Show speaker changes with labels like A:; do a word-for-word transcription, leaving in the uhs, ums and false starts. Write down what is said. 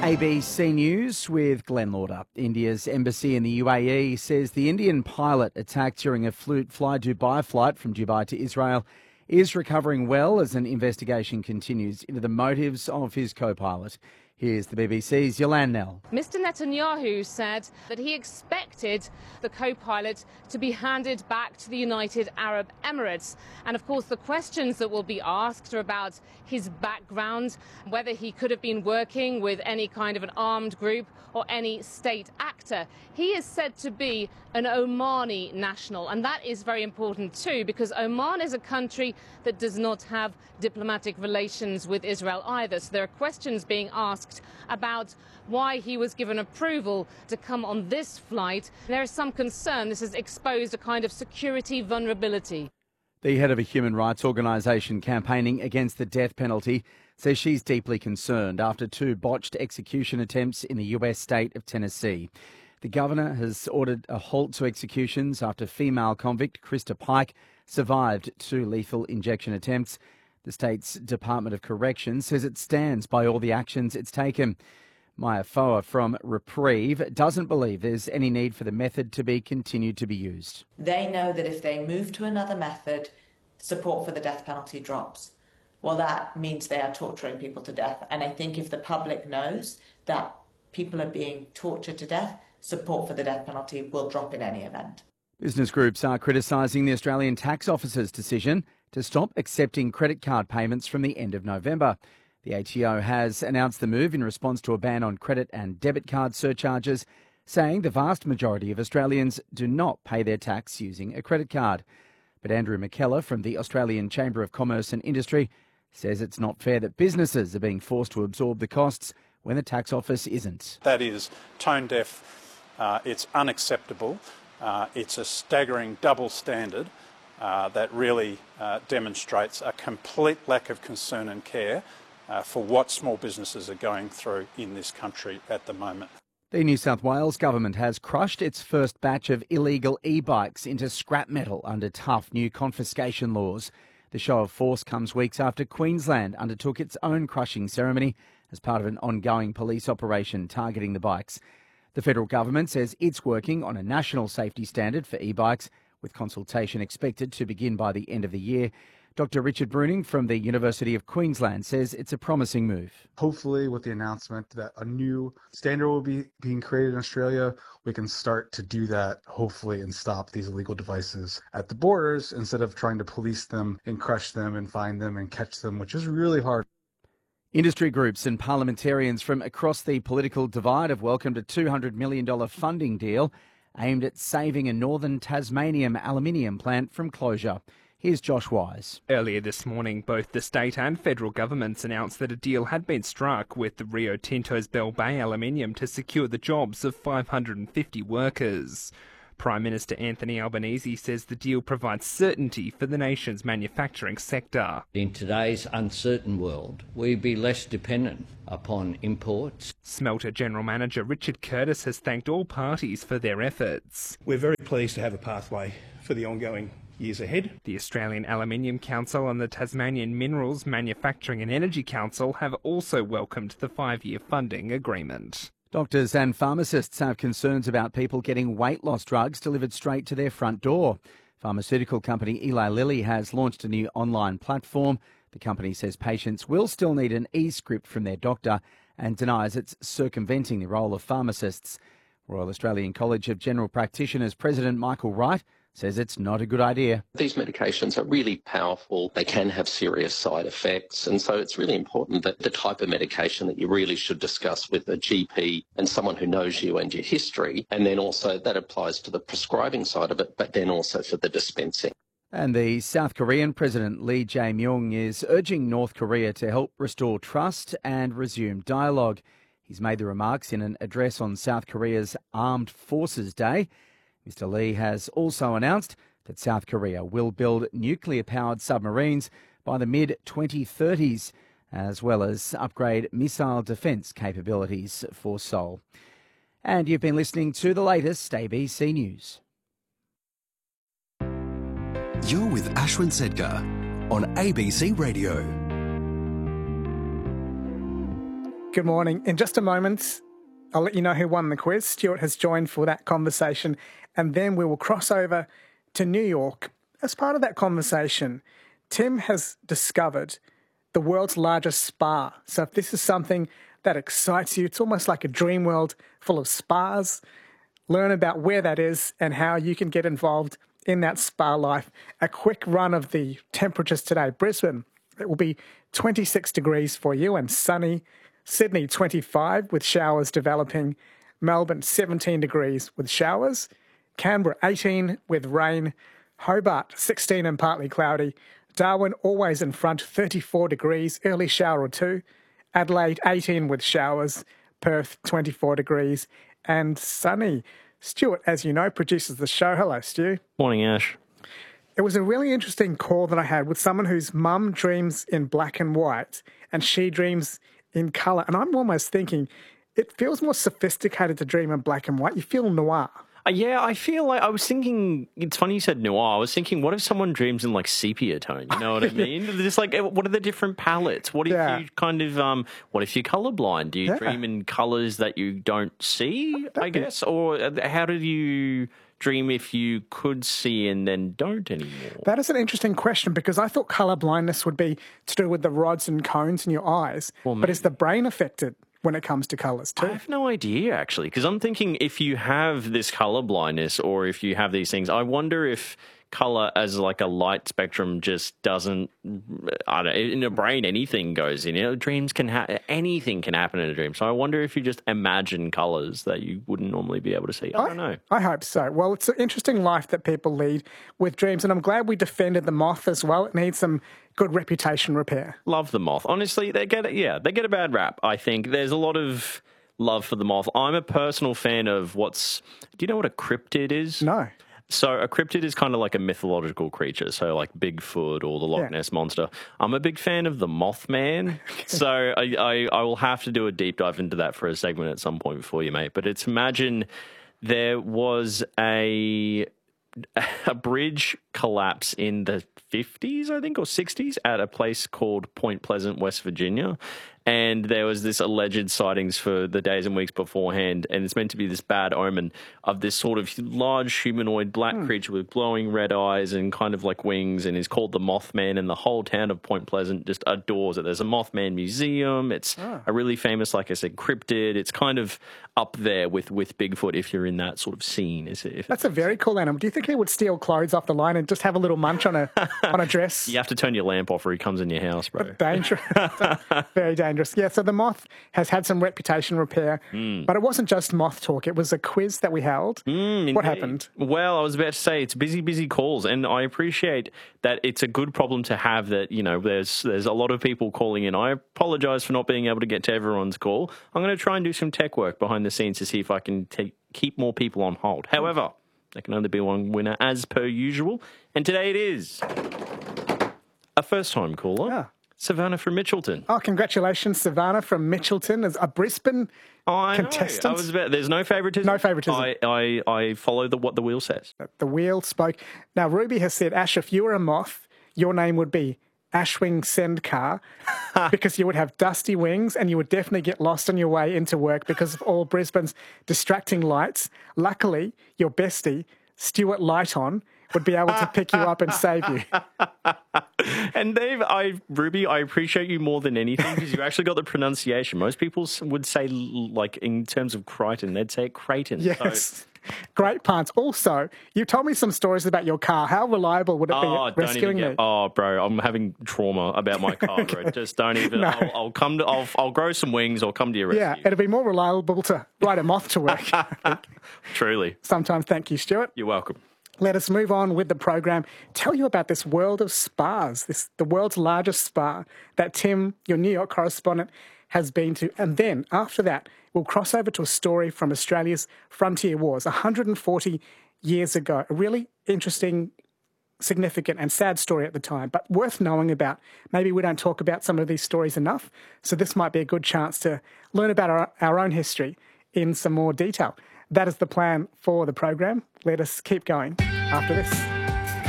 A: A B C News with Glenn Lauder. India's embassy in the U A E says the Indian pilot attacked during a Fly Dubai flight from Dubai to Israel is recovering well as an investigation continues into the motives of his co-pilot. Here's the B B C's Yolande Nell.
B: Mister Netanyahu said that he expected the co-pilot to be handed back to the United Arab Emirates. And of course, the questions that will be asked are about his background, whether he could have been working with any kind of an armed group or any state actor. He is said to be an Omani national, and that is very important too, because Oman is a country that does not have diplomatic relations with Israel either. So there are questions being asked about why he was given approval to come on this flight. There is some concern this has exposed a kind of security vulnerability.
A: The head of a human rights organisation campaigning against the death penalty says she's deeply concerned after two botched execution attempts in the U S state of Tennessee. The governor has ordered a halt to executions after female convict Krista Pike survived two lethal injection attempts. The state's Department of Corrections says it stands by all the actions it's taken. Maya Foa from Reprieve doesn't believe there's any need for the method to be continued to be used.
C: They know that if they move to another method, support for the death penalty drops. Well, that means they are torturing people to death. And I think if the public knows that people are being tortured to death, support for the death penalty will drop in any event.
A: Business groups are criticising the Australian Tax Office's decision to stop accepting credit card payments from the end of November. The A T O has announced the move in response to a ban on credit and debit card surcharges, saying the vast majority of Australians do not pay their tax using a credit card. But Andrew McKellar from the Australian Chamber of Commerce and Industry says it's not fair that businesses are being forced to absorb the costs when the tax office isn't.
D: That is tone deaf, uh, it's unacceptable, uh, it's a staggering double standard uh, that really uh, demonstrates a complete lack of concern and care uh, for what small businesses are going through in this country at the moment.
A: The New South Wales government has crushed its first batch of illegal e-bikes into scrap metal under tough new confiscation laws. The show of force comes weeks after Queensland undertook its own crushing ceremony as part of an ongoing police operation targeting the bikes. The federal government says it's working on a national safety standard for e-bikes, with consultation expected to begin by the end of the year. Doctor Richard Bruning from the University of Queensland says it's a promising move.
E: Hopefully, with the announcement that a new standard will be being created in Australia, we can start to do that, hopefully, and stop these illegal devices at the borders instead of trying to police them and crush them and find them and catch them, which is really hard.
A: Industry groups and parliamentarians from across the political divide have welcomed a two hundred million dollars funding deal aimed at saving a northern Tasmanian aluminium plant from closure. Here's Josh Wise.
F: Earlier this morning, both the state and federal governments announced that a deal had been struck with the Rio Tinto's Bell Bay Aluminium to secure the jobs of five hundred fifty workers. Prime Minister Anthony Albanese says the deal provides certainty for the nation's manufacturing sector.
G: In today's uncertain world, we'd be less dependent upon imports.
F: Smelter General Manager Richard Curtis has thanked all parties for their efforts.
H: We're very pleased to have a pathway for the ongoing years ahead.
F: The Australian Aluminium Council and the Tasmanian Minerals Manufacturing and Energy Council have also welcomed the five-year funding agreement.
A: Doctors and pharmacists have concerns about people getting weight loss drugs delivered straight to their front door. Pharmaceutical company Eli Lilly has launched a new online platform. The company says patients will still need an e-script from their doctor and denies it's circumventing the role of pharmacists. Royal Australian College of General Practitioners President Michael Wright says it's not a good idea.
I: These medications are really powerful. They can have serious side effects. And so it's really important that the type of medication that you really should discuss with a G P and someone who knows you and your history. And then also that applies to the prescribing side of it, but then also for the dispensing.
A: And the South Korean President Lee Jae-myung is urging North Korea to help restore trust and resume dialogue. He's made the remarks in an address on South Korea's Armed Forces Day. Mister Lee has also announced that South Korea will build nuclear-powered submarines by the mid twenty thirties, as well as upgrade missile defence capabilities for Seoul. And you've been listening to the latest A B C News.
J: You're with Ashwin Sedgar on A B C Radio.
K: Good morning. In just a moment, I'll let you know who won the quiz. Stuart has joined for that conversation, and then we will cross over to New York. As part of that conversation, Tim has discovered the world's largest spa. So if this is something that excites you, it's almost like a dream world full of spas. Learn about where that is and how you can get involved in that spa life. A quick run of the temperatures today. Brisbane, it will be twenty-six degrees for you and sunny. Sydney, twenty-five with showers developing. Melbourne, seventeen degrees with showers. Canberra, eighteen with rain. Hobart, sixteen and partly cloudy. Darwin, always in front, thirty-four degrees, early shower or two. Adelaide, eighteen with showers. Perth, twenty-four degrees and sunny. Stuart, as you know, produces the show. Hello, Stu.
L: Morning, Ash.
K: It was a really interesting call that I had with someone whose mum dreams in black and white and she dreams in colour. And I'm almost thinking it feels more sophisticated to dream in black and white. You feel noir.
L: Uh, yeah, I feel like I was thinking, it's funny you said noir. I was thinking, what if someone dreams in like sepia tone? You know what I mean? Just like, what are the different palettes? What if yeah. you kind of, um, what if you're colourblind? Do you yeah. dream in colours that you don't see, That'd I guess? Be... Or how do you dream if you could see and then don't anymore?
K: That is an interesting question because I thought colour blindness would be to do with the rods and cones in your eyes. Well, but is the brain affected when it comes to colours too?
L: I have no idea, actually, because I'm thinking if you have this colour blindness or if you have these things, I wonder if colour as like a light spectrum just doesn't, I don't know, in a brain anything goes in. You know, dreams can happen, anything can happen in a dream. So I wonder if you just imagine colours that you wouldn't normally be able to see. I, I don't know.
K: I hope so. Well, it's an interesting life that people lead with dreams, and I'm glad we defended the moth as well. It needs some good reputation repair.
L: Love the moth. Honestly, they get yeah, they get a bad rap. I think there's a lot of love for the moth. I'm a personal fan of what's. Do you know what a cryptid is?
K: No.
L: So a cryptid is kind of like a mythological creature, so like Bigfoot or the Loch yeah. Ness Monster. I'm a big fan of the Mothman, so I, I, I will have to do a deep dive into that for a segment at some point for you, mate. But it's imagine there was a a bridge collapse in the fifties, I think, or sixties at a place called Point Pleasant, West Virginia. And there was this alleged sightings for the days and weeks beforehand, and it's meant to be this bad omen of this sort of large humanoid black hmm. creature with glowing red eyes and kind of like wings, and is called the Mothman, and the whole town of Point Pleasant just adores it. There's a Mothman museum. It's ah. a really famous, like I said, cryptid. It's kind of up there with, with Bigfoot if you're in that sort of scene. Is it,
K: That's a very cool animal. Do you think he would steal clothes off the line and just have a little munch on a on a dress?
L: You have to turn your lamp off or he comes in your house, bro.
K: Dangerous. Very dangerous. Yeah, so the moth has had some reputation repair, mm. but it wasn't just moth talk. It was a quiz that we held.
L: Mm,
K: what happened?
L: Well, I was about to say it's busy, busy calls, and I appreciate that it's a good problem to have that, you know, there's there's a lot of people calling in. I apologise for not being able to get to everyone's call. I'm going to try and do some tech work behind the scenes to see if I can take, keep more people on hold. However, there can only be one winner as per usual, and today it is a first-time caller. Yeah. Savannah from Mitchelton.
K: Oh, congratulations, Savannah from Mitchelton, as a Brisbane
L: I
K: contestant.
L: Know. I was about, there's no favouritism.
K: No favouritism.
L: I, I, I follow the, what the wheel says.
K: The wheel spoke. Now, Ruby has said, Ash, if you were a moth, your name would be Ashwing Sendkar, because you would have dusty wings and you would definitely get lost on your way into work because of all Brisbane's distracting lights. Luckily, your bestie, Stuart Lighton, would be able to pick you up and save you.
L: And Dave, I Ruby, I appreciate you more than anything because you actually got the pronunciation. Most people would say, like, in terms of Crichton, they'd say Creighton.
K: Yes.
L: So.
K: Great puns. Also, you told me some stories about your car. How reliable would it be
L: oh,
K: at rescuing
L: get,
K: me?
L: Oh, bro, I'm having trauma about my car, okay. bro. Just don't even. No. I'll, I'll come to. I'll, I'll grow some wings. I'll come to your rescue.
K: Yeah, it'd be more reliable to ride a moth to work.
L: Truly.
K: Sometimes. Thank you, Stuart.
L: You're welcome.
K: Let us move on with the program. Tell you about this world of spas, this the world's largest spa that Tim, your New York correspondent, has been to. And then, after that, we'll cross over to a story from Australia's Frontier Wars, one hundred forty years ago. A really interesting, significant and sad story at the time, but worth knowing about. Maybe we don't talk about some of these stories enough, so this might be a good chance to learn about our, our own history in some more detail. That is the plan for the program. Let us keep going after this.